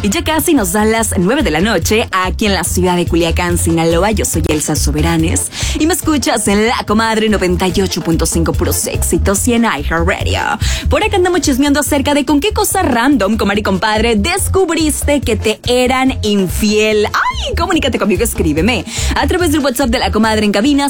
Y ya casi nos dan las 9 de la noche aquí en la ciudad de Culiacán, Sinaloa. Yo soy Elsa Soberanes y me escuchas en La Comadre 98.5 puros éxitos y en iHeartRadio. Por acá andamos chismeando acerca de con qué cosa random, comadre y compadre, descubriste que te eran infiel. ¡Ay! Comunícate conmigo, escríbeme a través del WhatsApp de La Comadre en cabina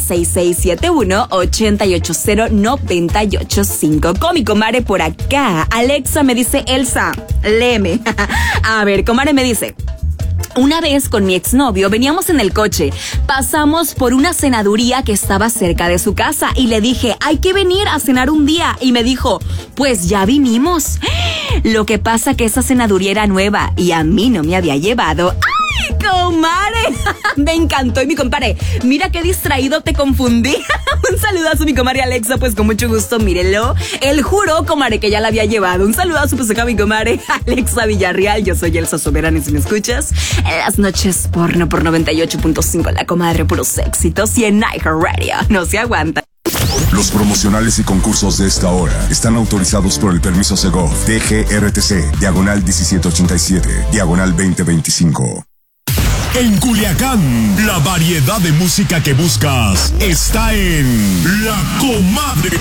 6671-880985. Con mi comadre por acá. Alexa me dice, Elsa, léeme. A ver, comadre me dice: una vez con mi exnovio veníamos en el coche, pasamos por una cenaduría que estaba cerca de su casa y le dije, hay que venir a cenar un día, y me dijo, pues ya vinimos. Lo que pasa que esa cenaduría era nueva y a mí no me había llevado. ¡Ay, comadre! Me encantó. Y mi compadre, mira qué distraído te confundí. Un saludazo a mi comadre Alexa, pues con mucho gusto, mírelo. Él juró, comadre, que ya la había llevado. Un saludazo pues acá a mi comadre Alexa Villarreal. Yo soy Elsa Soberanes, si me escuchas en las noches porno por 98.5, La Comadre puros éxitos y en iHeartRadio. No se aguanta. Los promocionales y concursos de esta hora están autorizados por el permiso Segov DGRTC, diagonal 1787, diagonal 2025. En Culiacán, la variedad de música que buscas está en La Comadre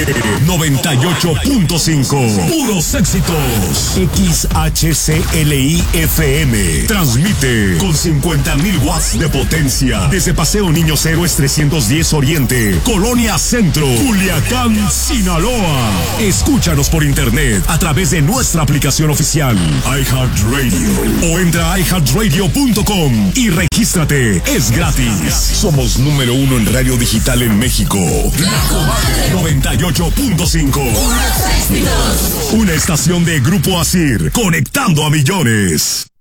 98.5. Puros éxitos. XHCLI FM. Transmite con 50,000 watts de potencia desde Paseo Niños Héroes 310 Oriente, Colonia Centro, Culiacán, Sinaloa. Escúchanos por internet a través de nuestra aplicación oficial iHeartRadio o entra a iHeartRadio.com y regístrate, es gratis. Somos número 1 en radio digital en México. La Comadre 98.5. Una estación de Grupo Asir, conectando a millones.